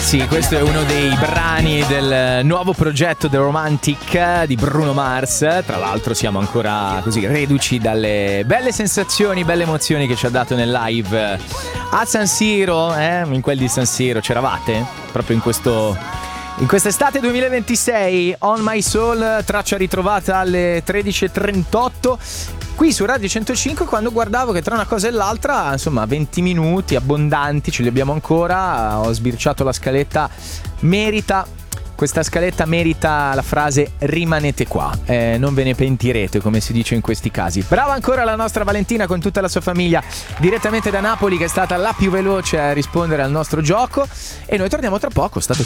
sì, questo è uno dei brani del nuovo progetto The Romantic di Bruno Mars. Tra l'altro siamo ancora così reduci dalle belle sensazioni, belle emozioni che ci ha dato nel live a San Siro, in quel di San Siro. C'eravate? Proprio in quest'estate 2026. On My Soul, traccia ritrovata alle 13.38 qui su Radio 105, quando guardavo che tra una cosa e l'altra, insomma, 20 minuti abbondanti ce li abbiamo ancora. Ho sbirciato la scaletta, questa scaletta merita la frase rimanete qua, non ve ne pentirete, come si dice in questi casi. Brava ancora la nostra Valentina con tutta la sua famiglia direttamente da Napoli, che è stata la più veloce a rispondere al nostro gioco, e noi torniamo tra poco. State